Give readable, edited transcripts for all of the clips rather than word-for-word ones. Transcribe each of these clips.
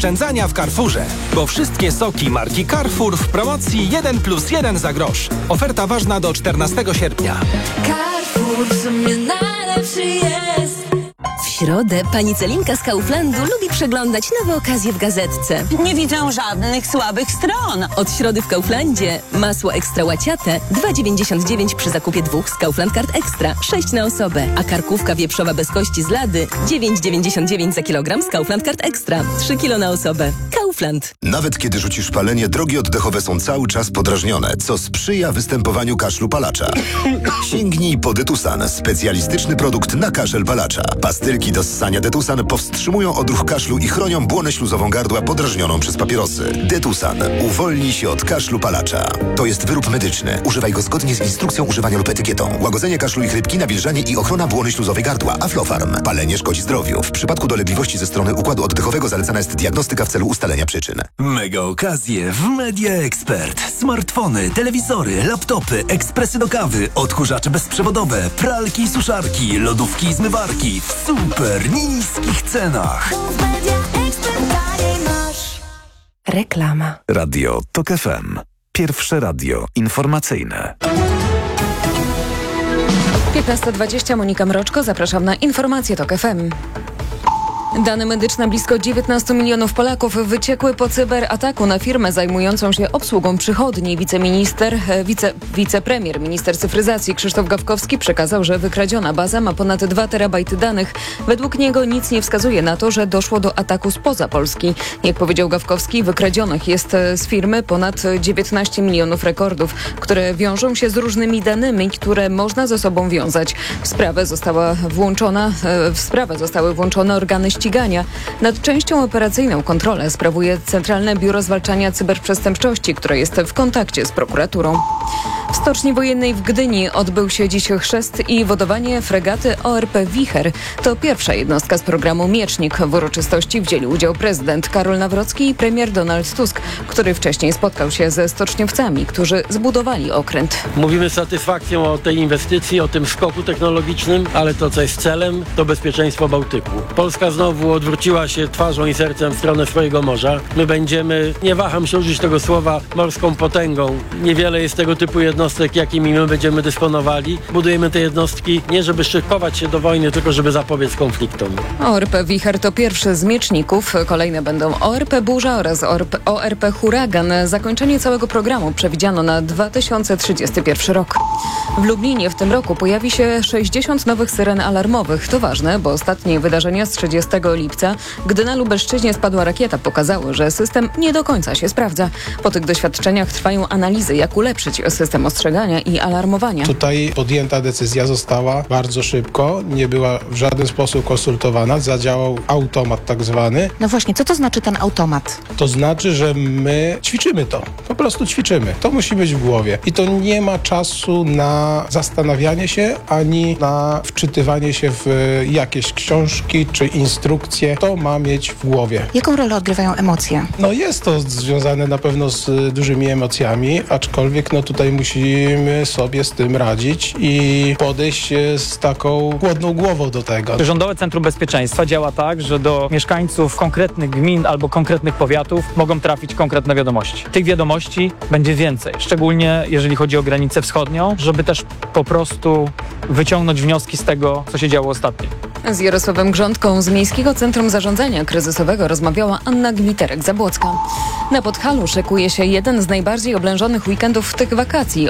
oszczędzania w Carrefourze. Bo wszystkie soki marki Carrefour w promocji 1+1 za grosz. Oferta ważna do 14 sierpnia. Carrefour w sumie najlepszy jest. W środę pani Celinka z Kauflandu lubi przeglądać nowe okazje w gazetce. Nie widzę żadnych słabych stron. Od środy w Kauflandzie masło ekstra łaciate 2,99 przy zakupie 2 z Kaufland Card Extra, 6 na osobę. A karkówka wieprzowa bez kości z lady 9,99 za kilogram z Kaufland Card Extra, 3 kilo na osobę. Kaufland. Nawet kiedy rzucisz palenie, drogi oddechowe są cały czas podrażnione, co sprzyja występowaniu kaszlu palacza. Sięgnij po Detusan, specjalistyczny produkt na kaszel palacza. Pastylki do ssania Detusan powstrzymują odruch kaszlu i chronią błonę śluzową gardła podrażnioną przez papierosy. Detusan. Uwolnij się od kaszlu palacza. To jest wyrób medyczny. Używaj go zgodnie z instrukcją używania lub etykietą. Łagodzenie kaszlu i chrypki, nawilżanie i ochrona błony śluzowej gardła. Aflofarm. Palenie szkodzi zdrowiu. W przypadku dolegliwości ze strony układu oddechowego zalecana jest diagnostyka w celu ustalenia przyczyn. Mega okazje w Media Expert. Smartfony, telewizory, laptopy, ekspresy do kawy, odkurzacze bezprzewodowe, pralki i suszarki, lodówki i zmywarki w super niskich cenach. Reklama. Radio TOK FM. Pierwsze radio informacyjne. 15:20, Monika Mroczko, zapraszam na informacje TOK FM. Dane medyczne blisko 19 milionów Polaków wyciekły po cyberataku na firmę zajmującą się obsługą przychodni. Wicepremier, minister cyfryzacji Krzysztof Gawkowski przekazał, że wykradziona baza ma ponad 2 terabajty danych. Według niego nic nie wskazuje na to, że doszło do ataku spoza Polski. Jak powiedział Gawkowski, wykradzionych jest z firmy ponad 19 milionów rekordów, które wiążą się z różnymi danymi, które można ze sobą wiązać. W sprawę zostały włączone organy ścigania. Nad częścią operacyjną kontrolę sprawuje Centralne Biuro Zwalczania Cyberprzestępczości, które jest w kontakcie z prokuraturą. W Stoczni Wojennej w Gdyni odbył się dziś chrzest i wodowanie fregaty ORP Wicher. To pierwsza jednostka z programu Miecznik. W uroczystości wzięli udział prezydent Karol Nawrocki i premier Donald Tusk, który wcześniej spotkał się ze stoczniowcami, którzy zbudowali okręt. Mówimy z satysfakcją o tej inwestycji, o tym skoku technologicznym, ale to, co jest celem, to bezpieczeństwo Bałtyku. Polska znowu odwróciła się twarzą i sercem w stronę swojego morza. My będziemy, nie waham się użyć tego słowa, morską potęgą. Niewiele jest tego typu jednostek, jakimi my będziemy dysponowali. Budujemy te jednostki nie żeby szykować się do wojny, tylko żeby zapobiec konfliktom. ORP Wicher to pierwszy z mieczników. Kolejne będą ORP Burza oraz ORP Huragan. Zakończenie całego programu przewidziano na 2031 rok. W Lublinie w tym roku pojawi się 60 nowych syren alarmowych. To ważne, bo ostatnie wydarzenia z 30 lipca, gdy na Lubelszczyźnie spadła rakieta, pokazały, że system nie do końca się sprawdza. Po tych doświadczeniach trwają analizy, jak ulepszyć system ostrzegania i alarmowania. Tutaj podjęta decyzja została bardzo szybko, nie była w żaden sposób konsultowana, zadziałał automat tak zwany. No właśnie, co to znaczy ten automat? To znaczy, że my ćwiczymy to, po prostu ćwiczymy. To musi być w głowie i to nie ma czasu na zastanawianie się, ani na wczytywanie się w jakieś książki czy instrukcje. To ma mieć w głowie. Jaką rolę odgrywają emocje? No jest to związane na pewno z dużymi emocjami, aczkolwiek no tutaj musimy sobie z tym radzić i podejść z taką chłodną głową do tego. Rządowe Centrum Bezpieczeństwa działa tak, że do mieszkańców konkretnych gmin albo konkretnych powiatów mogą trafić konkretne wiadomości. Tych wiadomości będzie więcej, szczególnie jeżeli chodzi o granicę wschodnią, żeby też po prostu wyciągnąć wnioski z tego, co się działo ostatnio. Z Jarosławem Grządką z Miejskiego Centrum Zarządzania Kryzysowego rozmawiała Anna Gmiterek-Zabłocka. Na Podhalu szykuje się jeden z najbardziej oblężonych weekendów tych wakacji.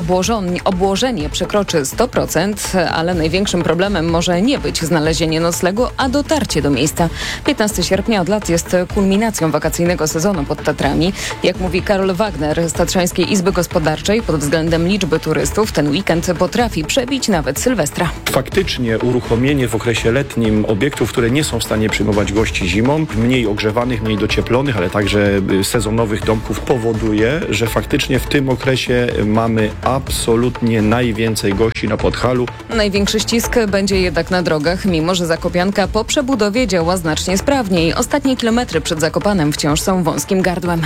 Obłożenie przekroczy 100%, ale największym problemem może nie być znalezienie noclegu, a dotarcie do miejsca. 15 sierpnia od lat jest kulminacją wakacyjnego sezonu pod Tatrami. Jak mówi Karol Wagner z Tatrzańskiej Izby Gospodarczej, pod względem liczby turystów ten weekend potrafi przebić nawet Sylwestra. Faktycznie uruchomienie w okresie letnim obiektów, które nie są w stanie przyjmować gości zimą, mniej ogrzewanych, mniej docieplonych, ale także sezonowych domków powoduje, że faktycznie w tym okresie mamy absolutnie najwięcej gości na Podhalu. Największy ścisk będzie jednak na drogach, mimo że Zakopianka po przebudowie działa znacznie sprawniej. Ostatnie kilometry przed Zakopanem wciąż są wąskim gardłem.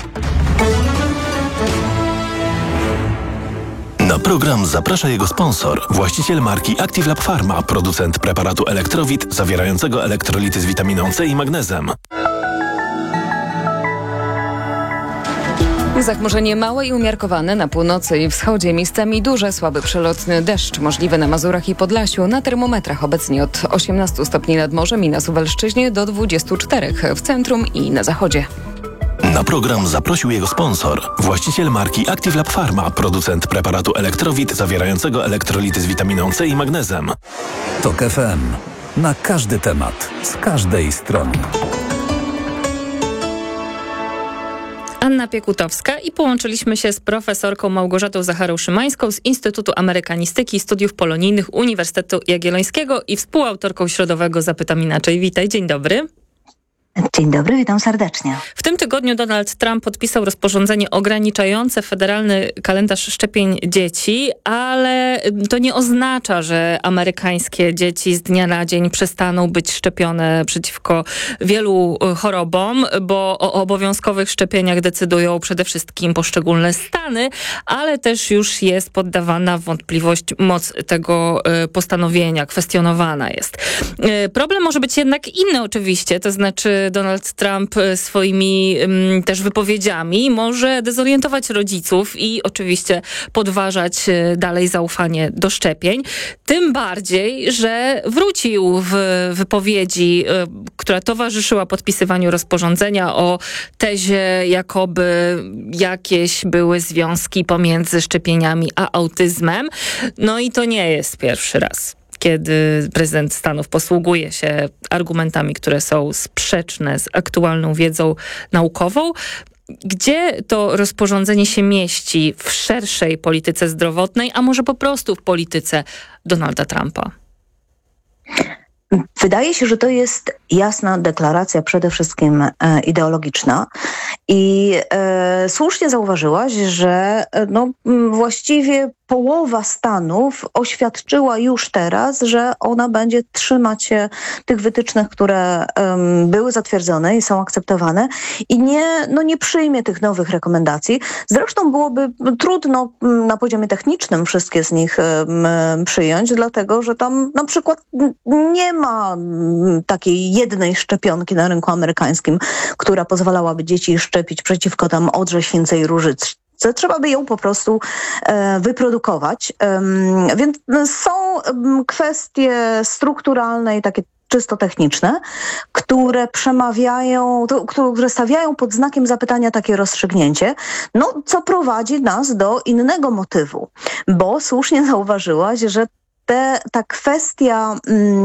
Na program zaprasza jego sponsor, właściciel marki Active Lab Pharma, producent preparatu Elektrowit zawierającego elektrolity z witaminą C i magnezem. Zachmurzenie małe i umiarkowane na północy i wschodzie, miejscami duże, słaby przelotny deszcz możliwy na Mazurach i Podlasiu. Na termometrach obecnie od 18 stopni nad morzem i na Suwalszczyźnie do 24 w centrum i na zachodzie. Na program zaprosił jego sponsor, właściciel marki Active Lab Pharma, producent preparatu Elektrowit zawierającego elektrolity z witaminą C i magnezem. TOK FM. Na każdy temat, z każdej strony. Anna Piekutowska i połączyliśmy się z profesorką Małgorzatą Zacharą-Szymańską z Instytutu Amerykanistyki i Studiów Polonijnych Uniwersytetu Jagiellońskiego i współautorką Środowego Zapytam Inaczej. Witaj, dzień dobry. Dzień dobry, witam serdecznie. W tym tygodniu Donald Trump podpisał rozporządzenie ograniczające federalny kalendarz szczepień dzieci, ale to nie oznacza, że amerykańskie dzieci z dnia na dzień przestaną być szczepione przeciwko wielu chorobom, bo o obowiązkowych szczepieniach decydują przede wszystkim poszczególne stany, ale też już jest poddawana w wątpliwość moc tego postanowienia, kwestionowana jest. Problem może być jednak inny oczywiście, to znaczy Donald Trump swoimi też wypowiedziami może dezorientować rodziców i oczywiście podważać dalej zaufanie do szczepień. Tym bardziej, że wrócił w wypowiedzi, która towarzyszyła podpisywaniu rozporządzenia o tezie, jakoby jakieś były związki pomiędzy szczepieniami a autyzmem. No i to nie jest pierwszy raz, kiedy prezydent Stanów posługuje się argumentami, które są sprzeczne z aktualną wiedzą naukową. Gdzie to rozporządzenie się mieści w szerszej polityce zdrowotnej, a może po prostu w polityce Donalda Trumpa? Wydaje się, że to jest jasna deklaracja, przede wszystkim ideologiczna i słusznie zauważyłaś, że właściwie połowa Stanów oświadczyła już teraz, że ona będzie trzymać się tych wytycznych, które były zatwierdzone i są akceptowane i nie przyjmie tych nowych rekomendacji. Zresztą byłoby trudno na poziomie technicznym wszystkie z nich przyjąć, dlatego że tam na przykład nie ma takiej jednej szczepionki na rynku amerykańskim, która pozwalałaby dzieci szczepić przeciwko tam odrze, śwince i różycy. Trzeba by ją po prostu wyprodukować. Więc są kwestie strukturalne i takie czysto techniczne, które które stawiają pod znakiem zapytania takie rozstrzygnięcie, co prowadzi nas do innego motywu, bo słusznie zauważyłaś, że ta kwestia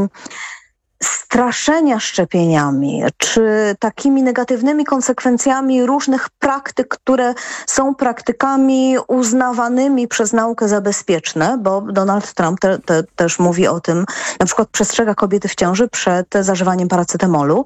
straszenia szczepieniami, czy takimi negatywnymi konsekwencjami różnych praktyk, które są praktykami uznawanymi przez naukę za bezpieczne, bo Donald Trump też mówi o tym, na przykład przestrzega kobiety w ciąży przed zażywaniem paracetamolu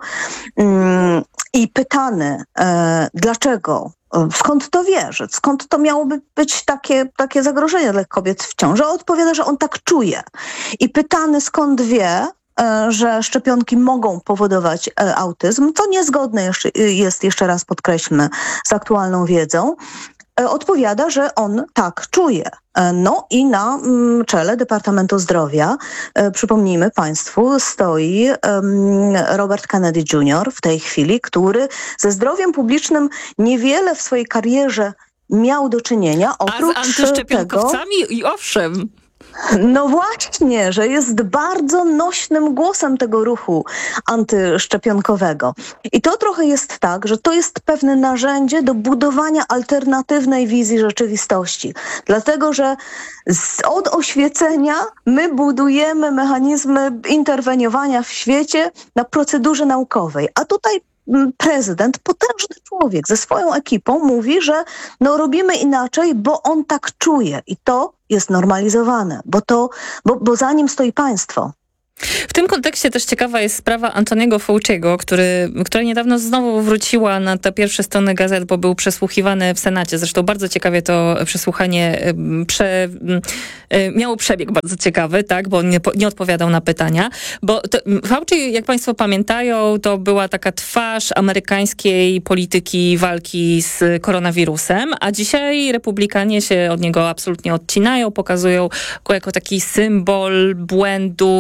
i pytany, dlaczego, skąd to wierzyć, skąd to miałoby być takie zagrożenie dla kobiet w ciąży, odpowiada, że on tak czuje. I pytany, skąd wie, że szczepionki mogą powodować autyzm, co niezgodne jest, jeszcze raz podkreślmy, z aktualną wiedzą, odpowiada, że on tak czuje. I na czele Departamentu Zdrowia, przypomnijmy Państwu, stoi Robert Kennedy Jr. w tej chwili, który ze zdrowiem publicznym niewiele w swojej karierze miał do czynienia. Oprócz a z antyszczepionkowcami i owszem. No właśnie, że jest bardzo nośnym głosem tego ruchu antyszczepionkowego. I to trochę jest tak, że to jest pewne narzędzie do budowania alternatywnej wizji rzeczywistości. Dlatego, że od oświecenia my budujemy mechanizmy interweniowania w świecie na procedurze naukowej. A tutaj prezydent, potężny człowiek ze swoją ekipą mówi, że robimy inaczej, bo on tak czuje i to jest normalizowane, bo za nim stoi państwo. W tym kontekście też ciekawa jest sprawa Antoniego Fauciego, która niedawno znowu wróciła na te pierwsze strony gazet, bo był przesłuchiwany w Senacie. Zresztą bardzo ciekawie to przesłuchanie miało przebieg bardzo ciekawy, tak, bo nie odpowiadał na pytania. Bo Fauci, jak Państwo pamiętają, to była taka twarz amerykańskiej polityki walki z koronawirusem, a dzisiaj republikanie się od niego absolutnie odcinają, pokazują go jako taki symbol błędów, nadużyć,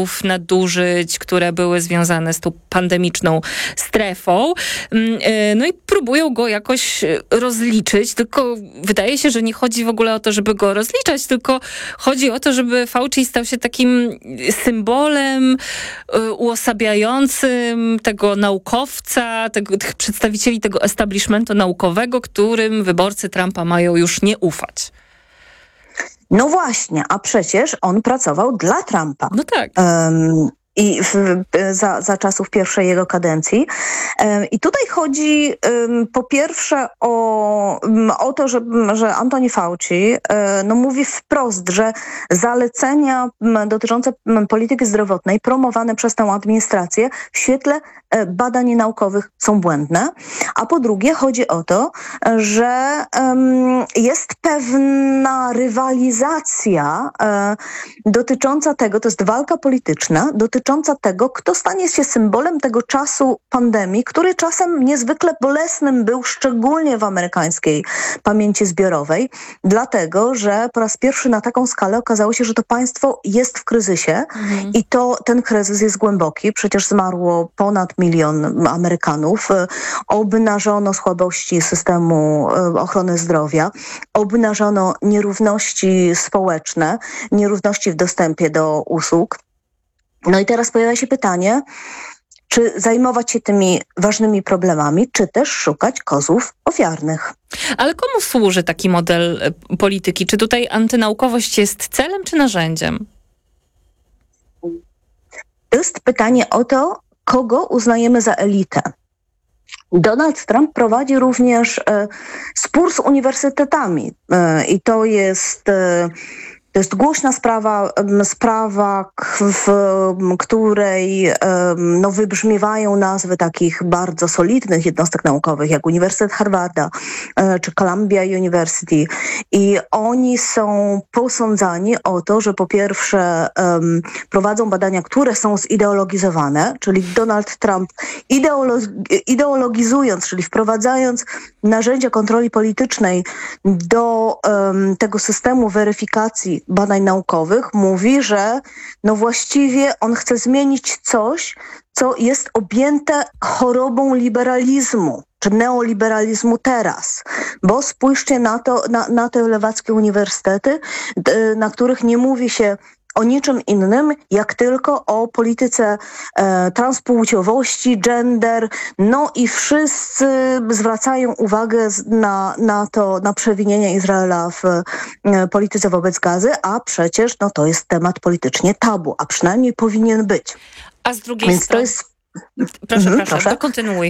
nadużyć, które były związane z tą pandemiczną strefą. No i próbują go jakoś rozliczyć, tylko wydaje się, że nie chodzi w ogóle o to, żeby go rozliczać, tylko chodzi o to, żeby Fauci stał się takim symbolem uosabiającym tego naukowca, tych przedstawicieli tego establishmentu naukowego, którym wyborcy Trumpa mają już nie ufać. No właśnie, a przecież on pracował dla Trumpa. No tak. I za czasów pierwszej jego kadencji. I tutaj chodzi po pierwsze o to, że Anthony Fauci mówi wprost, że zalecenia dotyczące polityki zdrowotnej promowane przez tę administrację w świetle badań naukowych są błędne. A po drugie chodzi o to, że jest pewna rywalizacja dotycząca tego, to jest walka polityczna, dotycząca tego, kto stanie się symbolem tego czasu pandemii, który czasem niezwykle bolesnym był, szczególnie w amerykańskiej pamięci zbiorowej, dlatego, że po raz pierwszy na taką skalę okazało się, że to państwo jest w kryzysie i ten kryzys jest głęboki. Przecież zmarło ponad 1 milion Amerykanów. Obnażono słabości systemu ochrony zdrowia, obnażono nierówności społeczne, nierówności w dostępie do usług. No i teraz pojawia się pytanie, czy zajmować się tymi ważnymi problemami, czy też szukać kozłów ofiarnych. Ale komu służy taki model polityki? Czy tutaj antynaukowość jest celem czy narzędziem? To jest pytanie o to, kogo uznajemy za elitę. Donald Trump prowadzi również spór z uniwersytetami i to jest głośna sprawa, w której wybrzmiewają nazwy takich bardzo solidnych jednostek naukowych, jak Uniwersytet Harvarda czy Columbia University. I oni są posądzani o to, że po pierwsze prowadzą badania, które są zideologizowane, czyli Donald Trump ideologizując, czyli wprowadzając narzędzia kontroli politycznej do tego systemu weryfikacji badań naukowych, mówi, że właściwie on chce zmienić coś, co jest objęte chorobą liberalizmu, czy neoliberalizmu teraz. Bo spójrzcie na te lewackie uniwersytety, na których nie mówi się o niczym innym, jak tylko o polityce transpłciowości, gender, i wszyscy zwracają uwagę na przewinienia Izraela w polityce wobec Gazy, a przecież to jest temat politycznie tabu, a przynajmniej powinien być. A z drugiej strony... Proszę, to kontynuuj.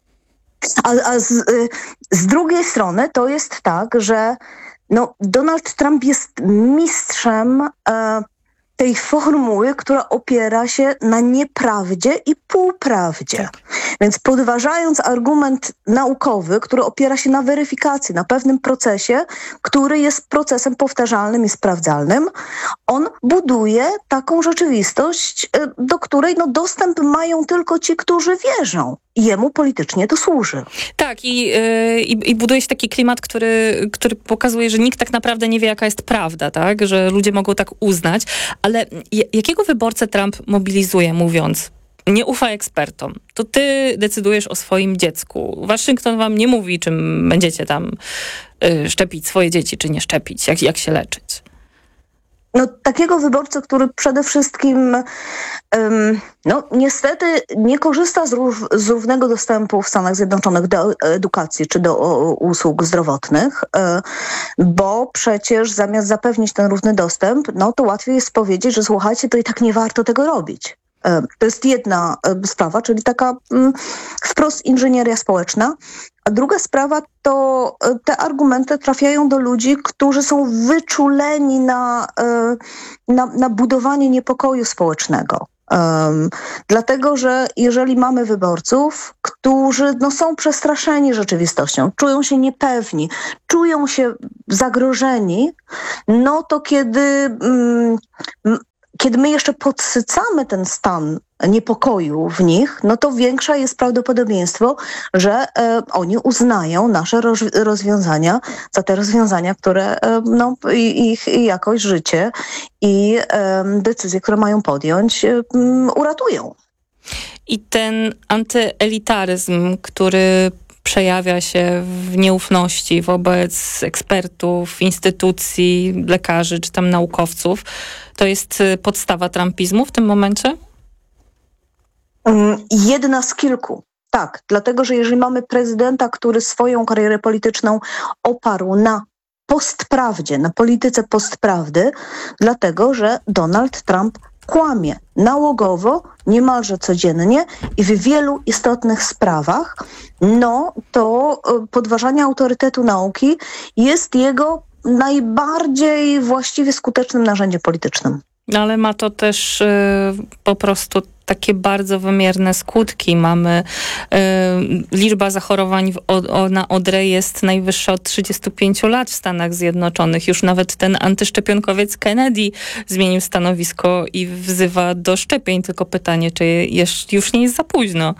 A z drugiej strony to jest tak, że Donald Trump jest mistrzem tej formuły, która opiera się na nieprawdzie i półprawdzie. Tak. Więc podważając argument naukowy, który opiera się na weryfikacji, na pewnym procesie, który jest procesem powtarzalnym i sprawdzalnym, on buduje taką rzeczywistość, do której dostęp mają tylko ci, którzy wierzą. I jemu politycznie to służy. Tak, i buduje się taki klimat, który pokazuje, że nikt tak naprawdę nie wie, jaka jest prawda, tak? Że ludzie mogą tak uznać. Ale jakiego wyborcę Trump mobilizuje, mówiąc, nie ufaj ekspertom, to ty decydujesz o swoim dziecku. Waszyngton wam nie mówi, czym będziecie tam szczepić swoje dzieci, czy nie szczepić, jak się leczyć. Takiego wyborcy, który przede wszystkim niestety nie korzysta z równego dostępu w Stanach Zjednoczonych do edukacji czy do usług zdrowotnych, bo przecież zamiast zapewnić ten równy dostęp, to łatwiej jest powiedzieć, że słuchajcie, to i tak nie warto tego robić. To jest jedna sprawa, czyli taka wprost inżynieria społeczna. A druga sprawa to te argumenty trafiają do ludzi, którzy są wyczuleni na budowanie niepokoju społecznego. Dlatego, że jeżeli mamy wyborców, którzy są przestraszeni rzeczywistością, czują się niepewni, czują się zagrożeni, to kiedy kiedy my jeszcze podsycamy ten stan niepokoju w nich, no to większe jest prawdopodobieństwo, że oni uznają nasze rozwiązania za te rozwiązania, które ich jakość, życie i decyzje, które mają podjąć, uratują. I ten antyelitaryzm, który przejawia się w nieufności wobec ekspertów, instytucji, lekarzy czy tam naukowców, to jest podstawa trumpizmu w tym momencie? Jedna z kilku. Tak, dlatego, że jeżeli mamy prezydenta, który swoją karierę polityczną oparł na postprawdzie, na polityce postprawdy, dlatego, że Donald Trump kłamie nałogowo, niemalże codziennie i w wielu istotnych sprawach, no to podważanie autorytetu nauki jest jego najbardziej właściwie skutecznym narzędziem politycznym. Ale ma to też po prostu takie bardzo wymierne skutki. Mamy liczba zachorowań na odrę jest najwyższa od 35 lat w Stanach Zjednoczonych. Już nawet ten antyszczepionkowiec Kennedy zmienił stanowisko i wzywa do szczepień. Tylko pytanie, czy już nie jest za późno?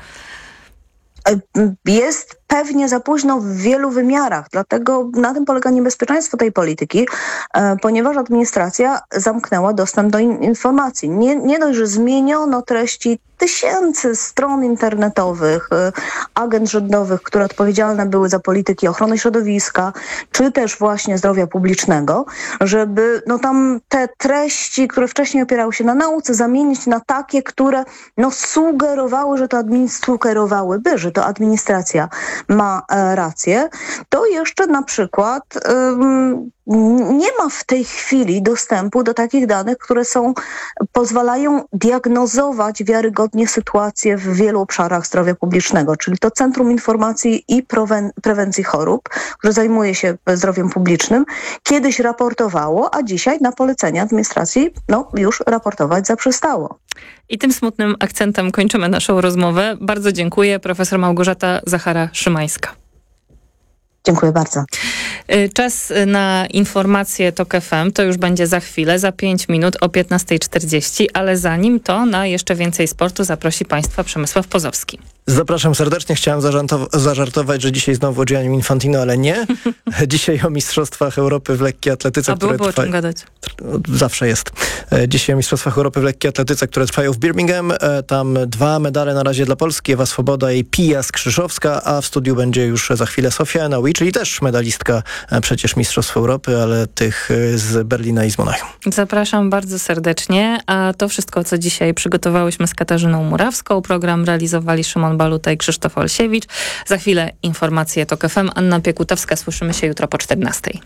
Jest pewnie za późno w wielu wymiarach, dlatego na tym polega niebezpieczeństwo tej polityki, ponieważ administracja zamknęła dostęp do informacji. Nie dość, że zmieniono treści tysięcy stron internetowych, agent rządowych, które odpowiedzialne były za polityki ochrony środowiska, czy też właśnie zdrowia publicznego, żeby tam te treści, które wcześniej opierały się na nauce, zamienić na takie, które sugerowały, że to administracja ma rację, to jeszcze na przykład nie ma w tej chwili dostępu do takich danych, które pozwalają diagnozować wiarygodnie sytuację w wielu obszarach zdrowia publicznego, czyli to Centrum Informacji i Prewencji Chorób, które zajmuje się zdrowiem publicznym, kiedyś raportowało, a dzisiaj na polecenie administracji już raportować zaprzestało. I tym smutnym akcentem kończymy naszą rozmowę. Bardzo dziękuję. Profesor Małgorzata Zachara-Szymańska. Dziękuję bardzo. Czas na informacje TOK FM to już będzie za chwilę, za 5 minut o 15:40, ale zanim to na jeszcze więcej sportu zaprosi Państwa Przemysław Pozowski. Zapraszam serdecznie. Chciałem zażartować, że dzisiaj znowu o Giannim Infantino, ale nie. Dzisiaj o Mistrzostwach Europy w lekkiej atletyce, a byłoby o czym gadać. Zawsze jest. Dzisiaj o Mistrzostwach Europy w lekkiej atletyce, które trwają w Birmingham. Tam 2 medale na razie dla Polski. Ewa Swoboda i Pia Skrzyszowska, a w studiu będzie już za chwilę Sofia Enaui, czyli też medalistka przecież Mistrzostw Europy, ale tych z Berlina i z Monachium. Zapraszam bardzo serdecznie, a to wszystko, co dzisiaj przygotowałyśmy z Katarzyną Murawską. Program realizowali Szymon Baluta i Krzysztof Olsiewicz. Za chwilę informacje TOK FM. Anna Piekutowska. Słyszymy się jutro po 14:00.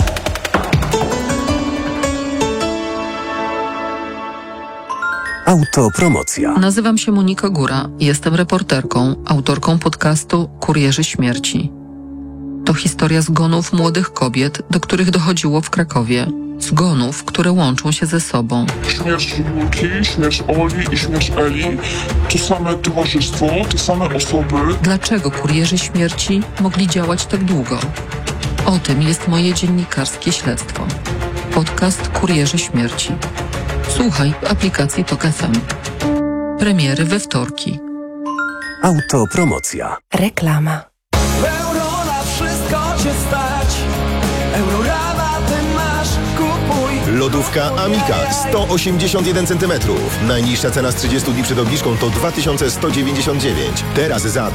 Autopromocja. Nazywam się Monika Góra. Jestem reporterką, autorką podcastu Kurierzy Śmierci. To historia zgonów młodych kobiet, do których dochodziło w Krakowie. Zgonów, które łączą się ze sobą. Śmierć Julki, śmierć Oli i śmierć Eli to same towarzystwo, te same osoby. Dlaczego kurierzy śmierci mogli działać tak długo? O tym jest moje dziennikarskie śledztwo. Podcast Kurierzy Śmierci. Słuchaj w aplikacji TOK FM. Premiery we wtorki. Autopromocja. Reklama. Euro na wszystko cię stać. Eurorama ty masz, kupuj. Lodówka Amika 181 cm. Najniższa cena z 30 dni przed obniżką to 2199. Teraz za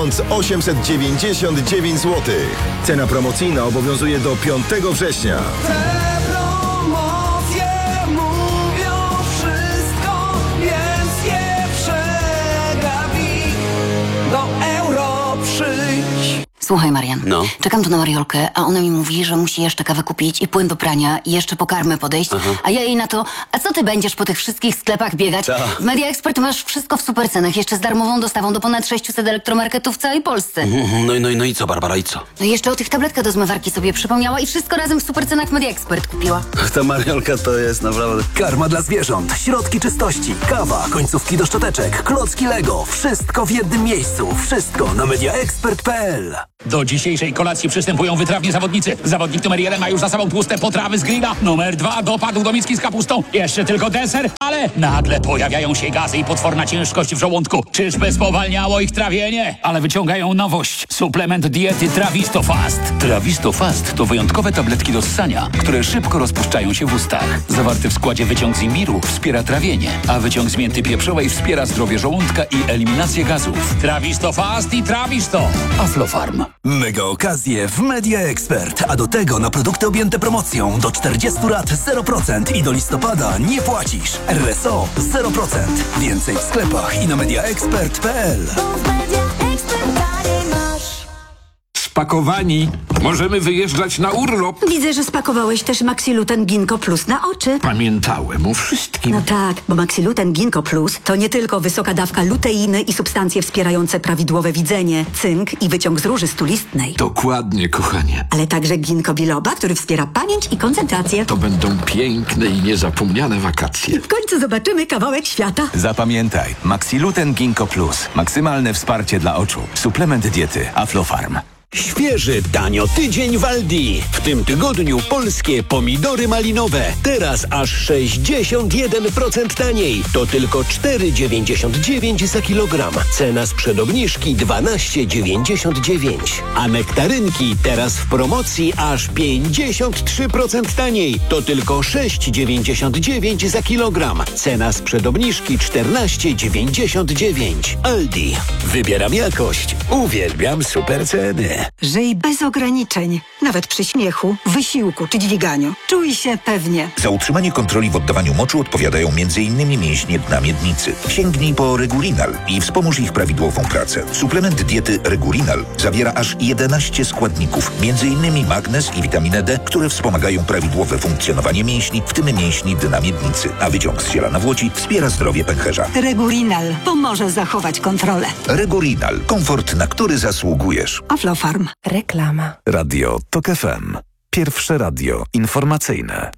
1899 zł. Cena promocyjna obowiązuje do 5 września. Słuchaj, Marian, czekam tu na Mariolkę, a ona mi mówi, że musi jeszcze kawę kupić i płyn do prania i jeszcze po karmę podejść, a ja jej na to, a co ty będziesz po tych wszystkich sklepach biegać? W Media Expert masz wszystko w super cenach, jeszcze z darmową dostawą do ponad 600 elektromarketów w całej Polsce. No i co, Barbara, i co? No i jeszcze o tych tabletkach do zmywarki sobie przypomniała i wszystko razem w super cenach w Media Expert kupiła. Ta Mariolka to jest naprawdę... Karma dla zwierząt, środki czystości, kawa, końcówki do szczoteczek, klocki Lego. Wszystko w jednym miejscu. Wszystko na mediaexpert.pl. Do dzisiejszej kolacji przystępują wytrawni zawodnicy. Zawodnik numer 1 ma już za sobą tłuste potrawy z grilla. Numer 2 dopadł do miski z kapustą. Jeszcze tylko deser, ale nagle pojawiają się gazy i potworna ciężkość w żołądku. Czyżby spowalniało ich trawienie? Ale wyciągają nowość. Suplement diety Trawisto Fast. Trawisto Fast to wyjątkowe tabletki do ssania, które szybko rozpuszczają się w ustach. Zawarty w składzie wyciąg z imbiru wspiera trawienie, a wyciąg z mięty pieprzowej wspiera zdrowie żołądka i eliminację gazów. Trawisto Fast i Trawisto. Aflofarm. Mega okazje w Media Expert, a do tego na produkty objęte promocją do 40 lat 0% i do listopada nie płacisz. RSO 0%. Więcej w sklepach i na mediaexpert.pl. Spakowani. Możemy wyjeżdżać na urlop. Widzę, że spakowałeś też Maxiluten Ginkgo Plus na oczy. Pamiętałem o wszystkim. No tak, bo Maxiluten Ginkgo Plus to nie tylko wysoka dawka luteiny i substancje wspierające prawidłowe widzenie, cynk i wyciąg z róży stulistnej. Dokładnie, kochanie. Ale także ginkgo biloba, który wspiera pamięć i koncentrację. To będą piękne i niezapomniane wakacje. W końcu zobaczymy kawałek świata. Zapamiętaj, Maxiluten Ginkgo Plus. Maksymalne wsparcie dla oczu. Suplement diety Aflofarm. Świeży, tanio tydzień w Aldi. W tym tygodniu polskie pomidory malinowe. Teraz aż 61% taniej. To tylko 4,99 za kilogram. Cena sprzed obniżki 12,99. A nektarynki teraz w promocji aż 53% taniej. To tylko 6,99 za kilogram. Cena sprzed obniżki 14,99. Aldi. Wybieram jakość. Uwielbiam super ceny. Żyj bez ograniczeń, nawet przy śmiechu, wysiłku czy dźwiganiu. Czuj się pewnie. Za utrzymanie kontroli w oddawaniu moczu odpowiadają m.in. mięśnie dna miednicy. Sięgnij po Regulinal i wspomóż ich prawidłową pracę. Suplement diety Regulinal zawiera aż 11 składników, m.in. magnez i witaminę D, które wspomagają prawidłowe funkcjonowanie mięśni, w tym mięśni dna miednicy. A wyciąg z ziela nawłoci wspiera zdrowie pęcherza. Regulinal pomoże zachować kontrolę. Regulinal. Komfort, na który zasługujesz. Aflofarm. Reklama. Radio TOK FM. Pierwsze radio informacyjne.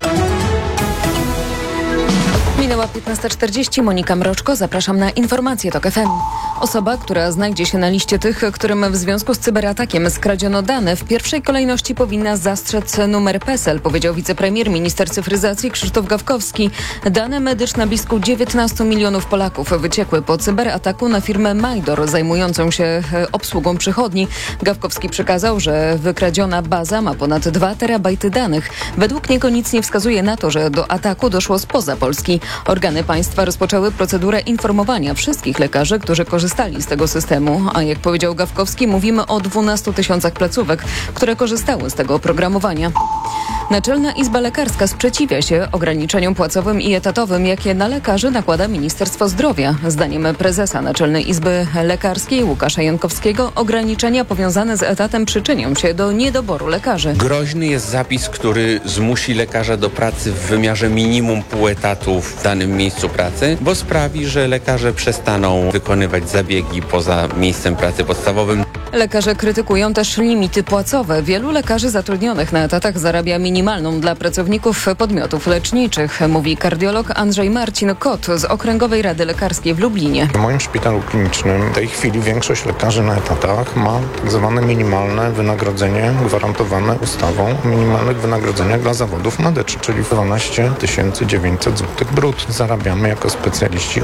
Minęła 15:40. Monika Mroczko. Zapraszam na informacje TOK FM. Osoba, która znajdzie się na liście tych, którym w związku z cyberatakiem skradziono dane, w pierwszej kolejności powinna zastrzec numer PESEL, powiedział wicepremier, minister cyfryzacji Krzysztof Gawkowski. Dane medyczne blisko 19 milionów Polaków wyciekły po cyberataku na firmę Majdor zajmującą się obsługą przychodni. Gawkowski przekazał, że wykradziona baza ma ponad 2 terabajty danych. Według niego nic nie wskazuje na to, że do ataku doszło spoza Polski. Organy państwa rozpoczęły procedurę informowania wszystkich lekarzy, którzy korzystali z tego systemu. A jak powiedział Gawkowski, mówimy o 12 tysiącach placówek, które korzystały z tego oprogramowania. Naczelna Izba Lekarska sprzeciwia się ograniczeniom płacowym i etatowym, jakie na lekarzy nakłada Ministerstwo Zdrowia. Zdaniem prezesa Naczelnej Izby Lekarskiej Łukasza Jankowskiego ograniczenia powiązane z etatem przyczynią się do niedoboru lekarzy. Groźny jest zapis, który zmusi lekarza do pracy w wymiarze minimum pół etatu w danym miejscu pracy, bo sprawi, że lekarze przestaną wykonywać zabiegi poza miejscem pracy podstawowym. Lekarze krytykują też limity płacowe. Wielu lekarzy zatrudnionych na etatach zarabia minimalną dla pracowników podmiotów leczniczych, mówi kardiolog Andrzej Marcin Kot z Okręgowej Rady Lekarskiej w Lublinie. W moim szpitalu klinicznym w tej chwili większość lekarzy na etatach ma tak zwane minimalne wynagrodzenie gwarantowane ustawą o minimalnych wynagrodzeniach dla zawodów medycznych, czyli 12 900 zł brutto. Zarabiamy jako specjaliści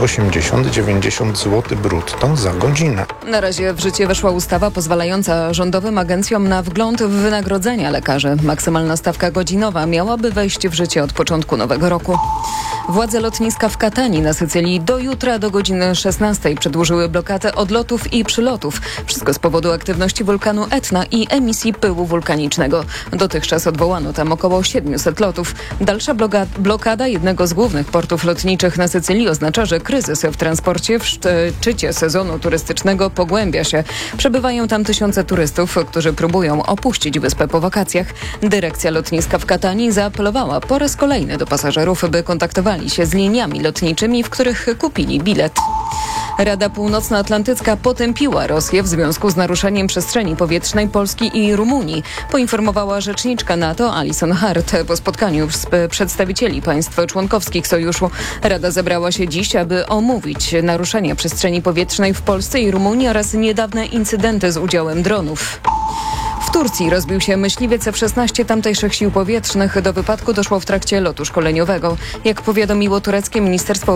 80-90 zł brutto za godzinę. Na razie w życie weszła ustawa pozwalająca rządowym agencjom na wgląd w wynagrodzenia lekarzy. Maksymalna stawka godzinowa miałaby wejść w życie od początku nowego roku. Władze lotniska w Katani na Sycylii do jutra do godziny 16 przedłużyły blokadę odlotów i przylotów. Wszystko z powodu aktywności wulkanu Etna i emisji pyłu wulkanicznego. Dotychczas odwołano tam około 700 lotów. Dalsza blokada jednego z głównych portów lotniczych na Sycylii oznacza, że kryzys w transporcie w szczycie sezonu turystycznego pogłębia się. Przebywają tam tysiące turystów, którzy próbują opuścić wyspę po wakacjach. Dyrekcja lotniska w Katanii zaapelowała po raz kolejny do pasażerów, by kontaktowali się z liniami lotniczymi, w których kupili bilet. Rada Północnoatlantycka potępiła Rosję w związku z naruszeniem przestrzeni powietrznej Polski i Rumunii, poinformowała rzeczniczka NATO Alison Hart po spotkaniu z przedstawicieli państw członkowskich sojuszu. Rada zebrała się dziś, aby omówić naruszenia przestrzeni powietrznej w Polsce i Rumunii oraz niedawne incydenty z udziałem dronów. Turcji rozbił się myśliwiec F-16 tamtejszych sił powietrznych. Do wypadku doszło w trakcie lotu szkoleniowego. Jak powiadomiło tureckie Ministerstwo